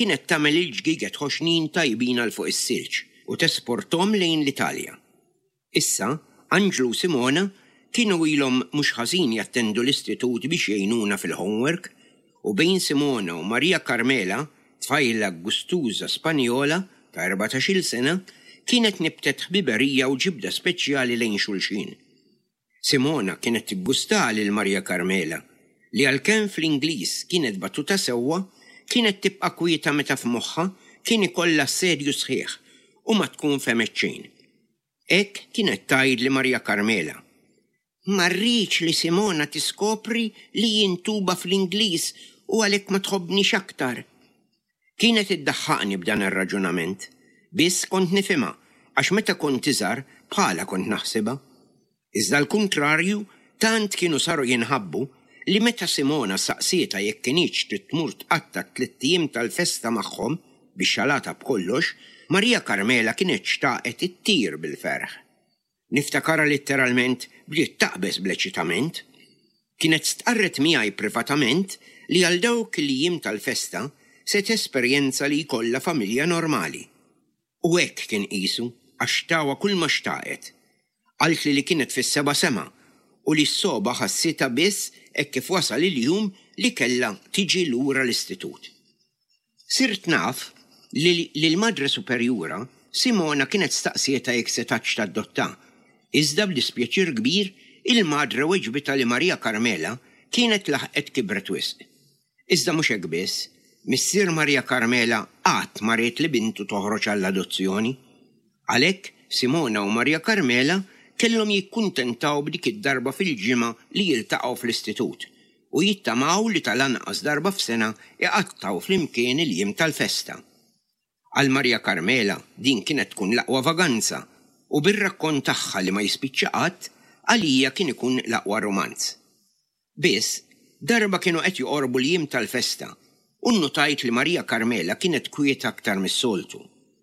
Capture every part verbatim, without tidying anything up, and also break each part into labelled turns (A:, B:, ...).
A: kienet tagħmel il-ġgiget ħoxnin tajbin għal fuq is-silġ u tesportom lejn l-Italja. Issa, Anġlu u Simona kienu ilhom mhux ħażin jattendu l-istitut biex jgħinuna fil-homework u bejn Simona u Marija Carmela, tfajla Gustuża Spanjola ta' erbatax-il sena, kienet nibtet ħbiberija u ġibda speċjali lejn xulxin. Simona kienet tibgusta lil Marija Carmela li għalkemm fl-Ingliż kienet battuta sewwa, kienet tibqa' kwieta meta f'moħħha kien ikollha serju sħiħ u ma tkun femet xejn. Hekk kienet tgħid li Marija Carmela: "Ma rridx li Simona tiskopri li jintuba fl-Ingliż u għalhekk ma tħobbniex aktar." Kienet iddaħħaqni b'dan ir-raġunament, biss kont nifhimha għax meta kont iżgħar bħala kont naħsibha. Iżda l-kuntrarju tant kienu saru jinħabbu li meta Simona saqsieta jekk kienx trid tmur tqatta' tliet ijiem tal-festa magħhom biex xalata b'kollox, Marija Carmela kienet xtaqet ittir bil-ferħ. Niftakara letteralment bdiet taqbes bl-eċitament. Kienet stqarret miegħi privatament li għal dawk il-jiem tal-festa se tesperjenza li jkollha familja normali. U hekk kien qisu għax tawa kull ma xtaqet. Qalt li li kienet fis-seba' sema u li s-soba ħassita biss hekk kif wasal il-jum li kellha tiġi lura l-istitut. Sirt naf li l-madre superjura Simona kienet staqsieta jekk se taċ tad-dotta, iżda b'dispjaċir kbir il-madre weġbita li Marija Carmela kienet laħqet kibret wisq. Iżda mhux hekk biss, missier Marija Carmela qatt ma ried li bintu toħroġ għall-adozzjoni. Għalhekk Simona u Marija Carmela kellhom jikkuntentaw b'dik id-darba fil-ġimgħa li jiltaqgħu fl-istitut u jittamaw li tal-anqas darba f'sena iqattaw flimkien il-jiem tal-festa. Għal Marija Carmela din kienet tkun l-aqwa vaganza u bir-rakkont tagħha li ma jispiċċa qatt għalija kien ikun l-aqwa romanz. Biss darba kienu qed joqorbu l-jiem tal-festa u nnotajt li Marija Carmela kienet kwieta aktar mis-soltu.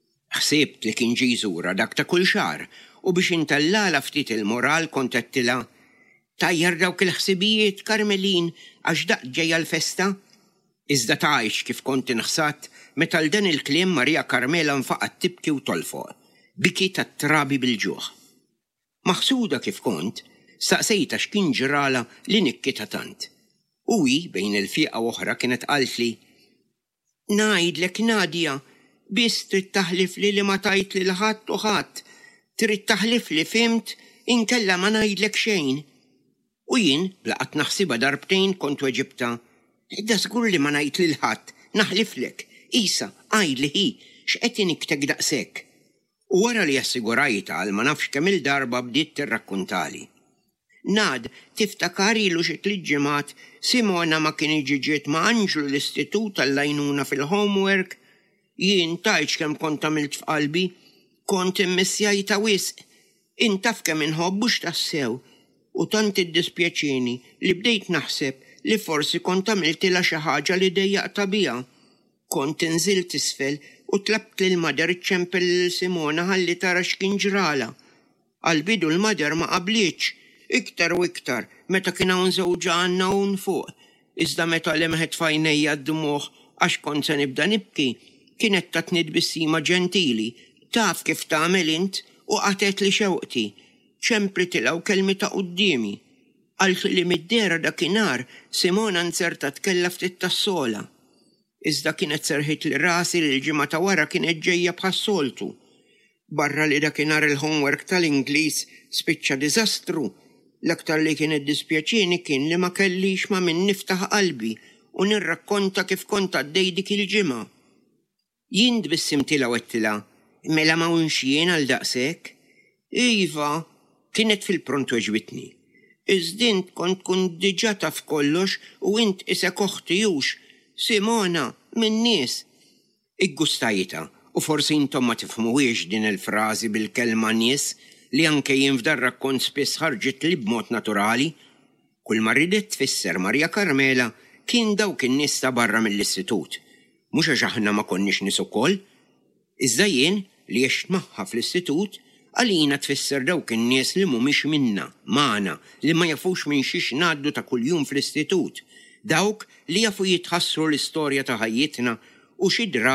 A: Ħsibt li kien ġie jżura dak ta' kull xahar u biex intellala ftit il-moral kont qedtilha: "Tajjar dawk il-ħsibijiet, Carmelin, għax daqq ġejja l-festa?" Iżda tgħix kif kont inħsat meta l dan il-kliem Marija Carmela nfaqat tibki u tolfoq, biki tat-trabi bil-ġuħ. Maħsuda kif kont, staqsejta x'kien ġrala li nikkita tant. U hi bejn il-fieqa oħra kienet qalt li: "Ngħidlek Nadja, biss trid taħlif li li ma tajt lil ħadd u ħadd. Trid taħlif li fimt inkella ma ngħidlek xejn." U jien blaqat naħsibha darbtejn kont weġibta: "Da żgur li ma ngħid lil ħadd, naħliflek, isa għajdli hi x'qed iniktek daqshekk." U wara li assigurajta għal ma nafx kemm il-darba bdiet tirrakkuntali: "Nad, tiftakar ilu xi tliet ġimgħat Simona ma kien ġiġiet ma' Anġlu l-istitut tal-għajnuna fil-homework. Jien tajx kemm kont għamilt f'qalbi, kont immissjajta wisq. Intaf kemm inħobbux tassew u tant iddispjaċini li bdejt naħseb li forsi kont għamiltilha xi ħaġa li dejjaqta biha. Kont inżilt isfel u tlabt lil mader iċċempel lil Simona ħalli tara x'kien ġrala. Għall-bidu l-mader ma qablitx, iktar u iktar meta kien hawn żewġa għandna hawn fuq. Iżda meta lemħet f'għajnejja d-dmugħ għax kont se nibda nibki, kienet tatni tbissima ġentili, taf kif tagħmel int u qatet li xewqti, ċempritilha u kelmita qudiemi. Qalt li mid-dera dakinhar Simona nserta tkella ftit tas-sola. Iżda kienet serħit li rasi li l-ġimgħa ta' wara kienet ġejja bħas-soltu. Barra li dakinhar il-homework tal-Ingliż spiċċa diżastru, l-aktar li kienet dispjaċini kien li ma kellix ma min niftaħ qalbi u nirrakkonta kif kont għaddej dik il-ġimgħa. Jien tbissimtilha u għedtilha: "Mela ma hawnx jien għal daqshekk?" "Iva," kienet fil-pront weġbitni. "Iżdint kont kun diġà taf kollox u int isek oħtijux. Simona, min nies." Iggustajta u forsi intom ma tifhmuwiex din il-frażi bil-kelma nies li anke jien f'dar rakkont spiss ħarġet li b'mod naturali. Kull ma ridet tfisser Marija Carmela kien dawk in-nies ta' barra mill-istitut. Mhux għax aħna ma konniex nies ukoll. Iżda jien li għext magħha fl-istitut għalina tfisser dawk in-nies li mhumiex minna, magħna, li ma jafux minn xiex ngħaddu ta' kuljum fl-istitut. Dawk li jafu jitħassru l-istorja ta' ħajjitna u xi